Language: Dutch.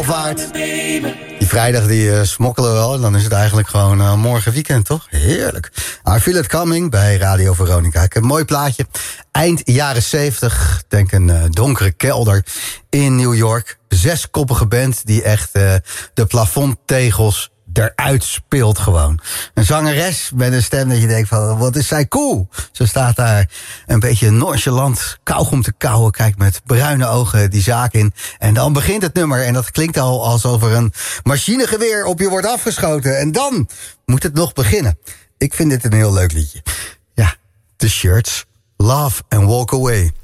Waard. Die vrijdag die smokkelen we wel. En dan is het eigenlijk gewoon morgen weekend, toch? Heerlijk. I Feel It Coming bij Radio Veronica. Ik heb een mooi plaatje. Eind jaren 70. Denk een donkere kelder in New York. 6-koppige band die echt de plafondtegels eruit speelt gewoon. Een zangeres met een stem dat je denkt van, wat is zij cool. Ze staat daar een beetje nonchalant kauwgom te kauwen. Kijkt met bruine ogen die zaak in. En dan begint het nummer. En dat klinkt al alsof er een machinegeweer op je wordt afgeschoten. En dan moet het nog beginnen. Ik vind dit een heel leuk liedje. Ja, The Shirts, Love and Walk Away.